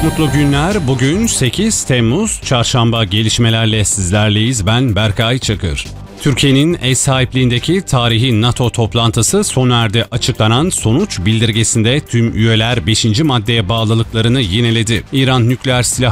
mutlu günler. Bugün 8 Temmuz Çarşamba, gelişmelerle sizlerleyiz. Ben Berkay Çakır. Türkiye'nin ev sahipliğindeki tarihi NATO toplantısı sona erdi. Açıklanan sonuç bildirgesinde tüm üyeler 5. maddeye bağlılıklarını yineledi. İran nükleer silah